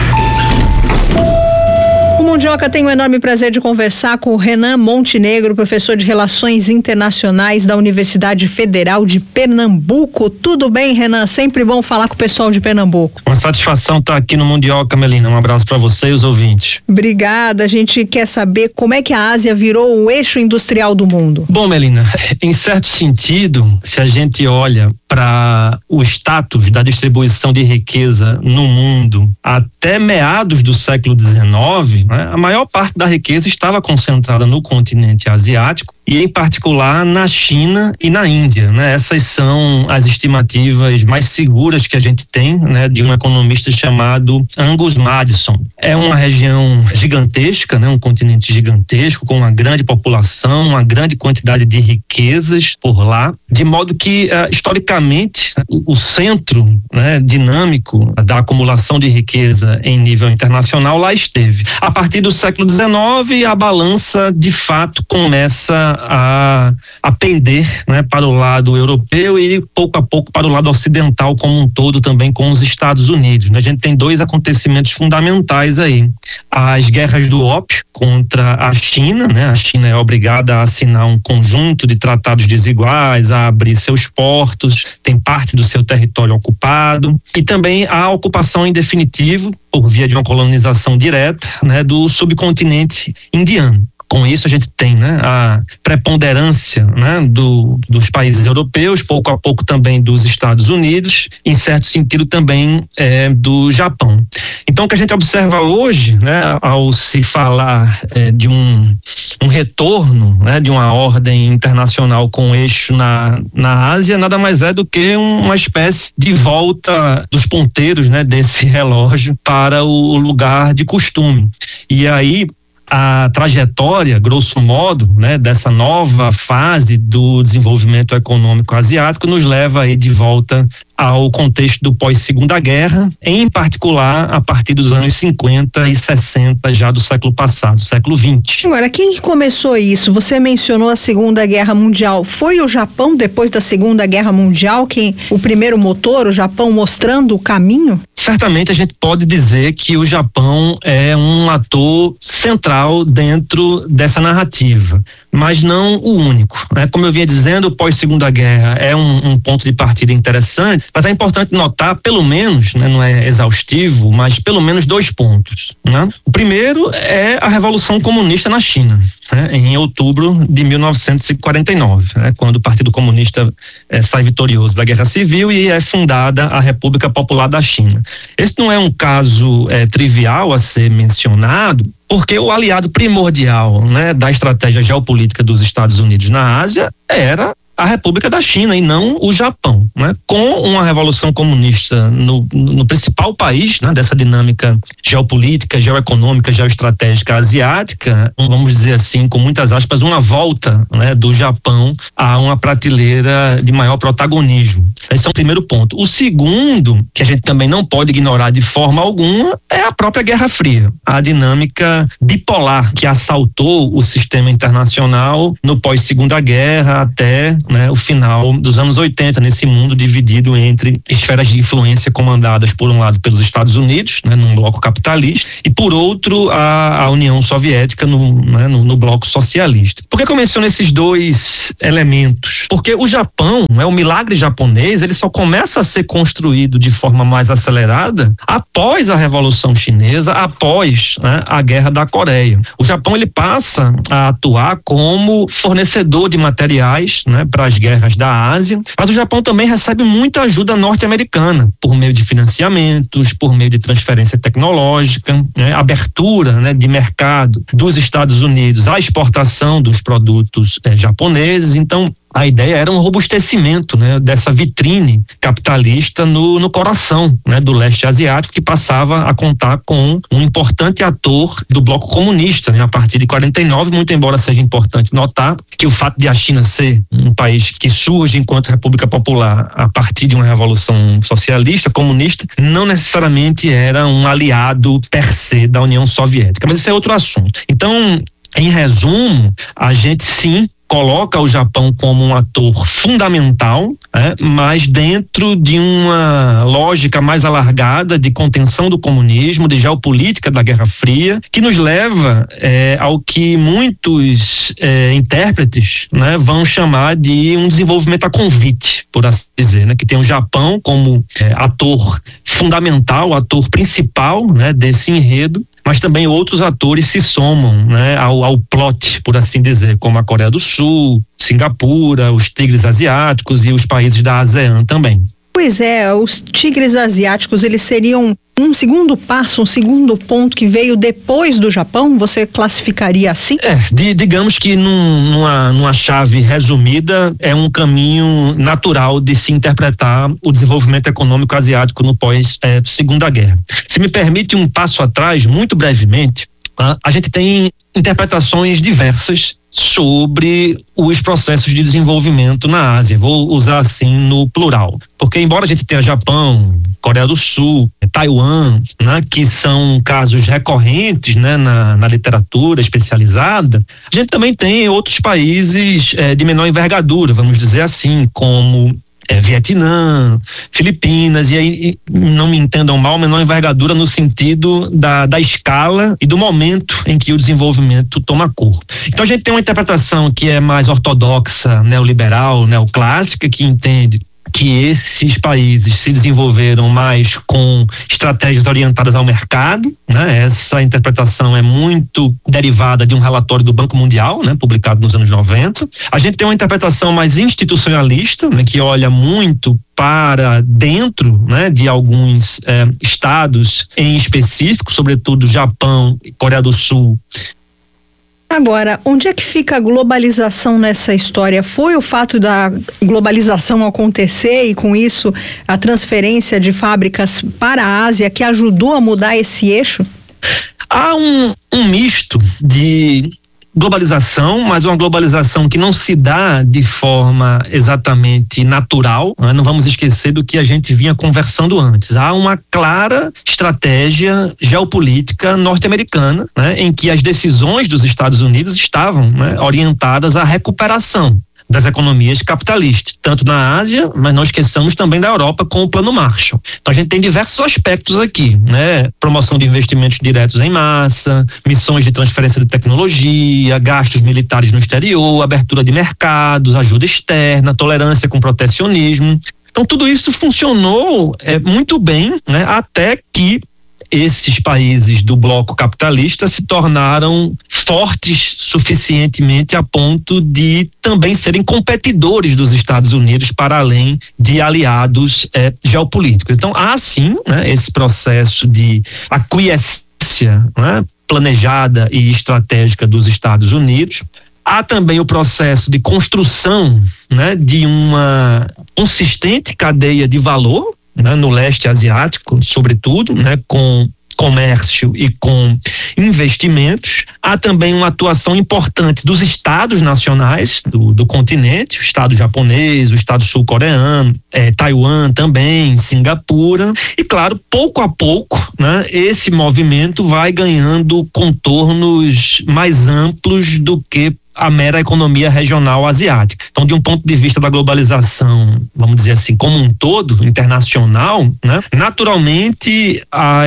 Mundioca, tenho o enorme prazer de conversar com o Renan Montenegro, professor de Relações Internacionais da Universidade Federal de Pernambuco. Tudo bem, Renan? Sempre bom falar com o pessoal de Pernambuco. Uma satisfação estar aqui no Mundioca, Melina. Um abraço para você e os ouvintes. Obrigada. A gente quer saber como é que a Ásia virou o eixo industrial do mundo. Bom, Melina, em certo sentido, se a gente olha para o status da distribuição de riqueza no mundo até meados do século XIX, né, a maior parte da riqueza estava concentrada no continente asiático e, em particular, na China e na Índia, né? Essas são as estimativas mais seguras que a gente tem, né, de um economista chamado Angus Maddison. É uma região gigantesca, né, um continente gigantesco, com uma grande população, uma grande quantidade de riquezas por lá, de modo que, historicamente, o centro, né, dinâmico da acumulação de riqueza em nível internacional lá esteve. A partir do século XIX, a balança, de fato, começa a pender, né, para o lado europeu e pouco a pouco para o lado ocidental como um todo, também com os Estados Unidos. A gente tem dois acontecimentos fundamentais aí: as guerras do ópio contra a China, né? A China é obrigada a assinar um conjunto de tratados desiguais, a abrir seus portos, tem parte do seu território ocupado, e também a ocupação em definitivo, por via de uma colonização direta, né, do subcontinente indiano. Com isso a gente tem, né, a preponderância, né, dos países europeus, pouco a pouco também dos Estados Unidos, em certo sentido também do Japão. Então o que a gente observa hoje, né, ao se falar de um retorno, né, de uma ordem internacional com eixo na Ásia, nada mais é do que uma espécie de volta dos ponteiros, né, desse relógio para o lugar de costume. E aí a trajetória, grosso modo, né, dessa nova fase do desenvolvimento econômico asiático nos leva aí de volta ao contexto do pós-Segunda Guerra, em particular a partir dos anos 50 e 60 já do século passado, século XX. Agora, quem começou isso? Você mencionou a Segunda Guerra Mundial. Foi o Japão, depois da Segunda Guerra Mundial, o primeiro motor, o Japão mostrando o caminho? Certamente a gente pode dizer que o Japão é um ator central dentro dessa narrativa, mas não o único, né? Como eu vinha dizendo, o pós-Segunda Guerra é um ponto de partida interessante, mas é importante notar, pelo menos, né, não é exaustivo, mas pelo menos 2 pontos, né? O primeiro é a Revolução Comunista na China, né, em outubro de 1949, né, quando o Partido Comunista sai vitorioso da Guerra Civil e é fundada a República Popular da China. Esse não é um caso trivial a ser mencionado, porque o aliado primordial, né, da estratégia geopolítica dos Estados Unidos na Ásia era a República da China e não o Japão, né? Com uma revolução comunista no principal país, né, dessa dinâmica geopolítica, geoeconômica, geoestratégica asiática, vamos dizer assim, com muitas aspas, uma volta, né, do Japão a uma prateleira de maior protagonismo. Esse é o primeiro ponto. O segundo, que a gente também não pode ignorar de forma alguma, é a própria Guerra Fria, a dinâmica bipolar que assaltou o sistema internacional no pós-Segunda Guerra até, né, o final dos anos 80, nesse mundo dividido entre esferas de influência comandadas por um lado pelos Estados Unidos, né, num bloco capitalista, e por outro a União Soviética no bloco socialista. Por que eu menciono esses dois elementos? Porque o Japão, o milagre japonês, ele só começa a ser construído de forma mais acelerada após a Revolução Chinesa, após, né, a Guerra da Coreia. O Japão, ele passa a atuar como fornecedor de materiais, né, para as guerras da Ásia, mas o Japão também recebe muita ajuda norte-americana por meio de financiamentos, por meio de transferência tecnológica, né, abertura, né, de mercado dos Estados Unidos à exportação dos produtos japoneses. Então, a ideia era um robustecimento, né, dessa vitrine capitalista no coração, né, do leste asiático, que passava a contar com um importante ator do bloco comunista, né, a partir de 49, muito embora seja importante notar que o fato de a China ser um país que surge enquanto República Popular a partir de uma revolução socialista, comunista, não necessariamente era um aliado per se da União Soviética, mas esse é outro assunto. Então, em resumo, a gente sim coloca o Japão como um ator fundamental, mas dentro de uma lógica mais alargada de contenção do comunismo, de geopolítica da Guerra Fria, que nos leva ao que muitos intérpretes, né, vão chamar de um desenvolvimento a convite, por assim dizer, né, que tem o Japão como ator fundamental, ator principal, né, desse enredo, mas também outros atores se somam, né, ao plot, por assim dizer, como a Coreia do Sul, Singapura, os tigres asiáticos e os países da ASEAN também. Pois é, os tigres asiáticos, eles seriam um segundo passo, um segundo ponto que veio depois do Japão? Você classificaria assim? Digamos que numa chave resumida, é um caminho natural de se interpretar o desenvolvimento econômico asiático no pós-Segunda Guerra. Se me permite um passo atrás, muito brevemente, a gente tem interpretações diversas sobre os processos de desenvolvimento na Ásia. Vou usar assim no plural, porque embora a gente tenha Japão, Coreia do Sul, Taiwan, né, que são casos recorrentes, né, na literatura especializada, a gente também tem outros países de menor envergadura, vamos dizer assim, como Vietnã, Filipinas, e aí não me entendam mal, menor envergadura no sentido da escala e do momento em que o desenvolvimento toma corpo. Então a gente tem uma interpretação que é mais ortodoxa, neoliberal, neoclássica, que entende que esses países se desenvolveram mais com estratégias orientadas ao mercado, né? Essa interpretação é muito derivada de um relatório do Banco Mundial, né? Publicado nos anos 90. A gente tem uma interpretação mais institucionalista, né? Que olha muito para dentro, né, de alguns estados em específico, sobretudo Japão e Coreia do Sul. Agora, onde é que fica a globalização nessa história? Foi o fato da globalização acontecer e, com isso, a transferência de fábricas para a Ásia que ajudou a mudar esse eixo? Há um misto de globalização, mas uma globalização que não se dá de forma exatamente natural, né? Não vamos esquecer do que a gente vinha conversando antes. Há uma clara estratégia geopolítica norte-americana, né? Em que as decisões dos Estados Unidos estavam, né, orientadas à recuperação das economias capitalistas, tanto na Ásia, mas não esqueçamos também da Europa com o Plano Marshall. Então a gente tem diversos aspectos aqui, né? Promoção de investimentos diretos em massa, missões de transferência de tecnologia, gastos militares no exterior, abertura de mercados, ajuda externa, tolerância com protecionismo. Então tudo isso funcionou muito bem, né? Até que esses países do bloco capitalista se tornaram fortes suficientemente a ponto de também serem competidores dos Estados Unidos para além de aliados geopolíticos. Então há sim, né, esse processo de aquiescência, né, planejada e estratégica dos Estados Unidos. Há também o processo de construção, né, de uma consistente cadeia de valor, né, no leste asiático, sobretudo, né, com comércio e com investimentos. Há também uma atuação importante dos estados nacionais do continente, o estado japonês, o estado sul-coreano, Taiwan também, Singapura, e claro, pouco a pouco, né, esse movimento vai ganhando contornos mais amplos do que a mera economia regional asiática. Então, de um ponto de vista da globalização, vamos dizer assim, como um todo, internacional, né, naturalmente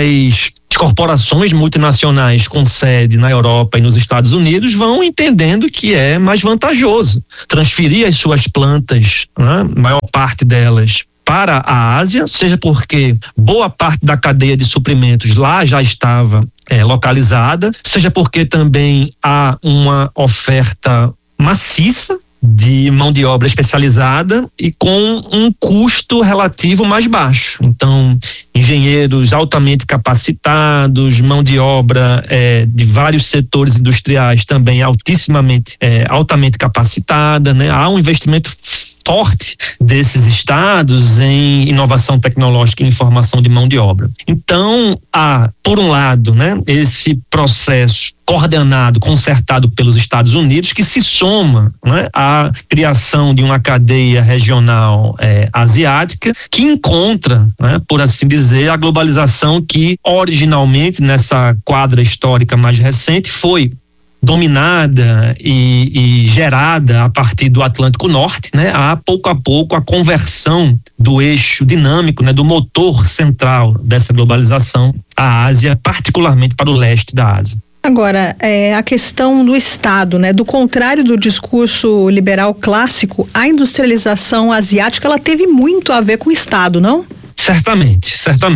as corporações multinacionais com sede na Europa e nos Estados Unidos vão entendendo que é mais vantajoso transferir as suas plantas, né, maior parte delas, para a Ásia, seja porque boa parte da cadeia de suprimentos lá já estava localizada, seja porque também há uma oferta maciça de mão de obra especializada e com um custo relativo mais baixo. Então, engenheiros altamente capacitados, mão de obra de vários setores industriais também altamente capacitada, né? Há um investimento forte desses estados em inovação tecnológica e informação de mão de obra. Então, há, por um lado, né, esse processo coordenado, concertado pelos Estados Unidos, que se soma, né, à criação de uma cadeia regional asiática, que encontra, né, por assim dizer, a globalização que originalmente, nessa quadra histórica mais recente, foi dominada e gerada a partir do Atlântico Norte, né? Há pouco a pouco a conversão do eixo dinâmico, né, do motor central dessa globalização, a Ásia, particularmente para o leste da Ásia. Agora, a questão do Estado, né? Do contrário do discurso liberal clássico, a industrialização asiática, ela teve muito a ver com o Estado, não? Certamente.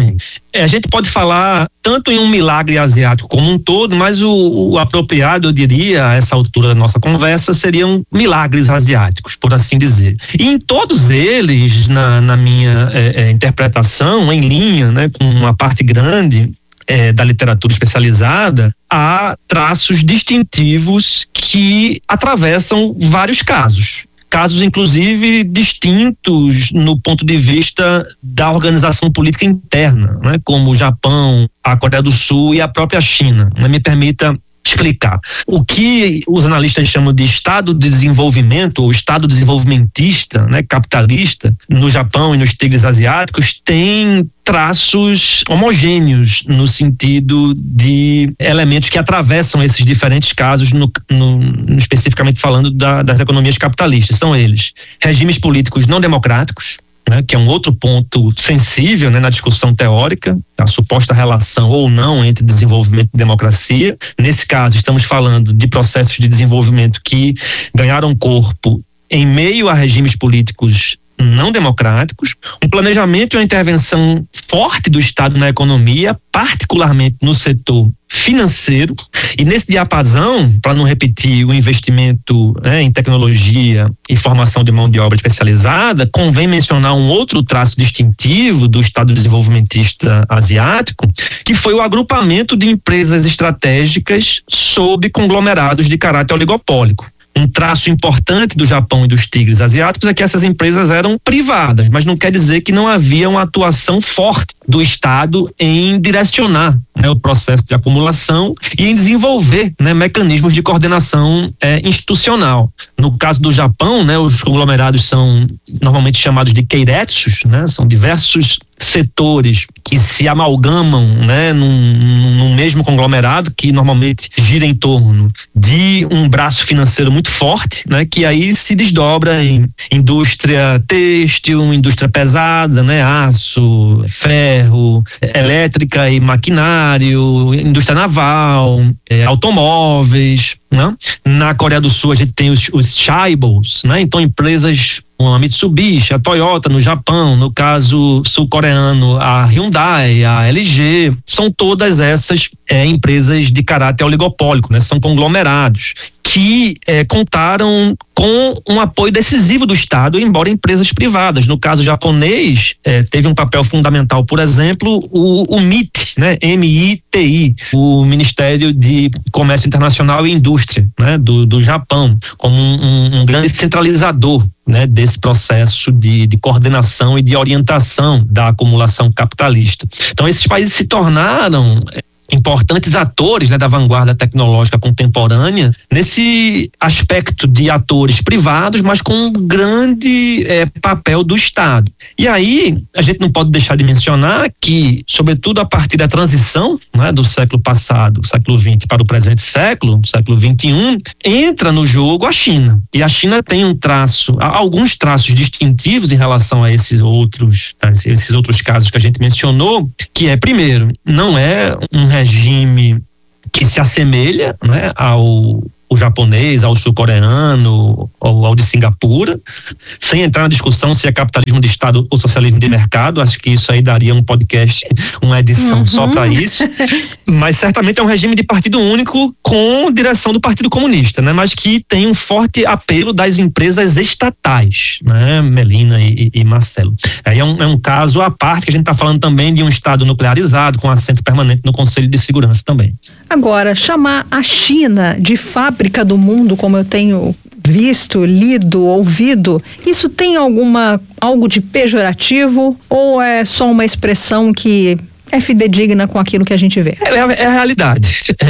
A gente pode falar tanto em um milagre asiático como um todo, mas o apropriado, eu diria, a essa altura da nossa conversa, seriam milagres asiáticos, por assim dizer. E em todos eles, na minha interpretação, em linha, né, com uma parte grande da literatura especializada, há traços distintivos que atravessam vários casos inclusive distintos no ponto de vista da organização política interna, né? Como o Japão, a Coreia do Sul e a própria China. Me permita explicar. O que os analistas chamam de estado de desenvolvimento ou estado desenvolvimentista, né, capitalista, no Japão e nos tigres asiáticos, tem traços homogêneos no sentido de elementos que atravessam esses diferentes casos, especificamente falando das economias capitalistas. São eles: regimes políticos não democráticos, né, que é um outro ponto sensível, né, na discussão teórica, a suposta relação ou não entre desenvolvimento e democracia. Nesse caso, estamos falando de processos de desenvolvimento que ganharam corpo em meio a regimes políticos não democráticos, um planejamento e uma intervenção forte do Estado na economia, particularmente no setor financeiro, e nesse diapasão, para não repetir o investimento, né, em tecnologia e formação de mão de obra especializada, convém mencionar um outro traço distintivo do Estado desenvolvimentista asiático, que foi o agrupamento de empresas estratégicas sob conglomerados de caráter oligopólico. Um traço importante do Japão e dos tigres asiáticos é que essas empresas eram privadas, mas não quer dizer que não havia uma atuação forte do Estado em direcionar, né, o processo de acumulação e em desenvolver, né, mecanismos de coordenação institucional. No caso do Japão, né, os conglomerados são normalmente chamados de keiretsus, né, são diversos setores que se amalgamam, né, num mesmo conglomerado, que normalmente gira em torno de um braço financeiro muito forte, né, que aí se desdobra em indústria têxtil, indústria pesada, né, aço, ferro, elétrica e maquinário, indústria naval, automóveis, né? Na Coreia do Sul a gente tem os chaebols, né? Então empresas como a Mitsubishi, a Toyota no Japão, no caso sul-coreano a Hyundai, a LG, são todas essas empresas de caráter oligopólico, né? São conglomerados que contaram com um apoio decisivo do Estado, embora empresas privadas. No caso japonês, teve um papel fundamental, por exemplo, o MITI, né? MITI, o Ministério de Comércio Internacional e Indústria, né? do Japão, como um grande centralizador, né, desse processo de coordenação e de orientação da acumulação capitalista. Então, esses países se tornaram importantes atores, né, da vanguarda tecnológica contemporânea, nesse aspecto de atores privados, mas com um grande papel do Estado. E aí, a gente não pode deixar de mencionar que, sobretudo a partir da transição, né, do século passado, século XX, para o presente século XXI, entra no jogo a China. E a China tem alguns traços distintivos em relação a esses outros casos que a gente mencionou, que primeiro, não é um regime que se assemelha, né, ao japonês, ao sul-coreano, ao de Singapura, sem entrar na discussão se é capitalismo de Estado ou socialismo de mercado. Acho que isso aí daria um podcast, uma edição só para isso, mas certamente é um regime de partido único com direção do Partido Comunista, né, mas que tem um forte apelo das empresas estatais, né, Melina e Marcelo. Aí é um caso à parte, que a gente está falando também de um Estado nuclearizado, com assento permanente no Conselho de Segurança também. Agora, chamar a China de fábrica do mundo, como eu tenho visto, lido, ouvido, isso tem algo de pejorativo ou é só uma expressão que é fidedigna com aquilo que a gente vê? É a realidade.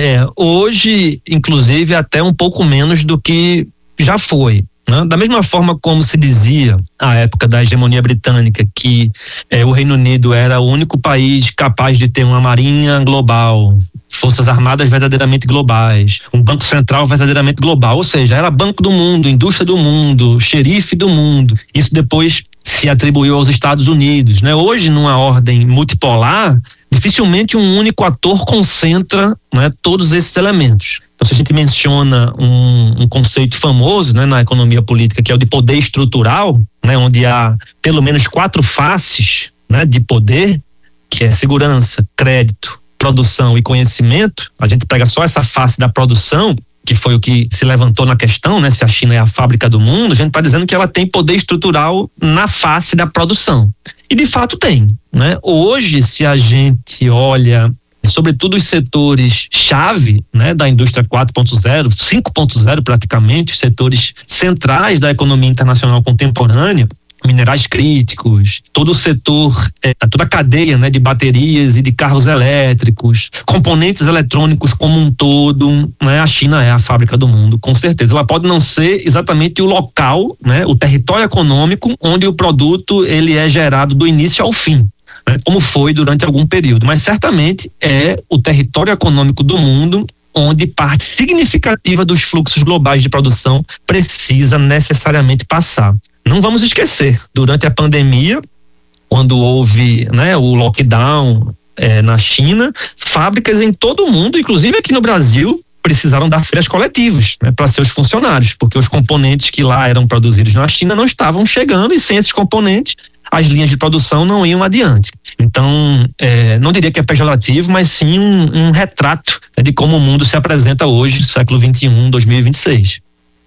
Hoje, inclusive, até um pouco menos do que já foi. Da mesma forma como se dizia à época da hegemonia britânica que o Reino Unido era o único país capaz de ter uma marinha global, forças armadas verdadeiramente globais, um banco central verdadeiramente global, ou seja, era banco do mundo, indústria do mundo, xerife do mundo. Isso depois se atribuiu aos Estados Unidos, né? Hoje, numa ordem multipolar, dificilmente um único ator concentra, né, todos esses elementos. Então, se a gente menciona um conceito famoso, né, na economia política, que é o de poder estrutural, né, onde há pelo menos 4 faces, né, de poder, que é segurança, crédito, produção e conhecimento. A gente pega só essa face da produção, que foi o que se levantou na questão, né, se a China é a fábrica do mundo. A gente está dizendo que ela tem poder estrutural na face da produção. E de fato tem, né? Hoje, se a gente olha sobretudo os setores chave, né, da indústria 4.0, 5.0 praticamente, os setores centrais da economia internacional contemporânea, minerais críticos, todo o setor, toda a cadeia, né, de baterias e de carros elétricos, componentes eletrônicos como um todo, né, a China é a fábrica do mundo, com certeza. Ela pode não ser exatamente o local, né, o território econômico onde o produto ele é gerado do início ao fim, né, como foi durante algum período, mas certamente é o território econômico do mundo onde parte significativa dos fluxos globais de produção precisa necessariamente passar. Não vamos esquecer, durante a pandemia, quando houve, né, o lockdown na China, fábricas em todo o mundo, inclusive aqui no Brasil, precisaram dar férias coletivas, né, para seus funcionários, porque os componentes que lá eram produzidos na China não estavam chegando, e sem esses componentes as linhas de produção não iam adiante. Então, não diria que é pejorativo, mas sim um retrato, né, de como o mundo se apresenta hoje, século XXI, 2026.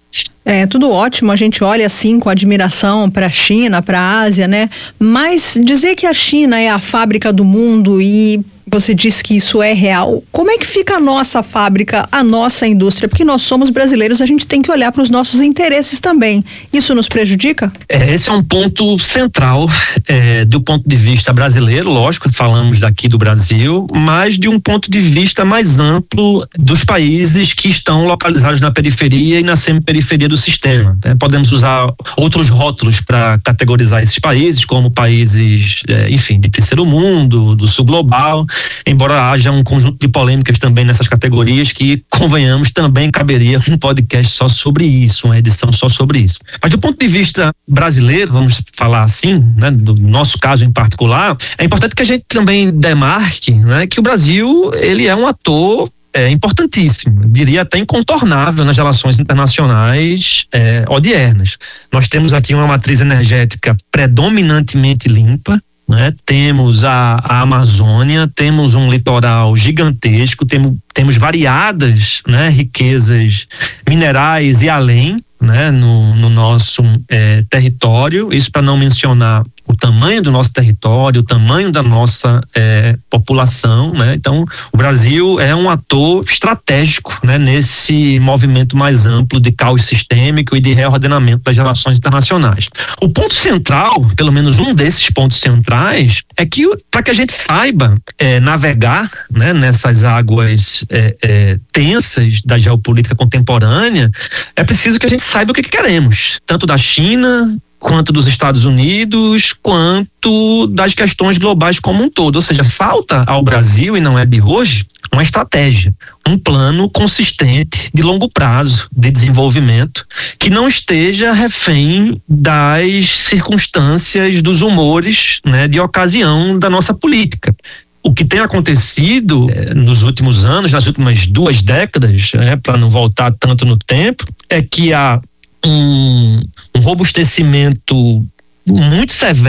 É tudo ótimo, a gente olha assim com admiração para a China, para a Ásia, né? Mas dizer que a China é a fábrica do mundo e você diz que isso é real, como é que fica a nossa fábrica, a nossa indústria? Porque nós somos brasileiros, a gente tem que olhar para os nossos interesses também. Isso nos prejudica? Esse é um ponto central do ponto de vista brasileiro, lógico, falamos daqui do Brasil, mas de um ponto de vista mais amplo dos países que estão localizados na periferia e na semiperiferia do sistema, né? Podemos usar outros rótulos para categorizar esses países, como países, enfim, de terceiro mundo, do sul global, embora haja um conjunto de polêmicas também nessas categorias que, convenhamos, também caberia um podcast só sobre isso, uma edição só sobre isso. Mas do ponto de vista brasileiro, vamos falar assim, né, do nosso caso em particular, é importante que a gente também demarque, né, que o Brasil, ele é um ator importantíssimo, diria até incontornável nas relações internacionais odiernas. Nós temos aqui uma matriz energética predominantemente limpa, né? Temos a Amazônia, temos um litoral gigantesco, temos variadas, né, riquezas minerais e além, né, no nosso território. Isso para não mencionar o tamanho do nosso território, o tamanho da nossa população, né? Então, o Brasil é um ator estratégico, né, nesse movimento mais amplo de caos sistêmico e de reordenamento das relações internacionais. O ponto central, pelo menos um desses pontos centrais, é que para que a gente saiba navegar, né, nessas águas tensas da geopolítica contemporânea, é preciso que a gente saiba o que queremos, tanto da China, quanto dos Estados Unidos, quanto das questões globais como um todo. Ou seja, falta ao Brasil, e não é de hoje, uma estratégia, um plano consistente de longo prazo de desenvolvimento que não esteja refém das circunstâncias, dos humores, né, de ocasião da nossa política. O que tem acontecido nos últimos anos, nas últimas 2 décadas, para não voltar tanto no tempo, é que há um robustecimento muito severo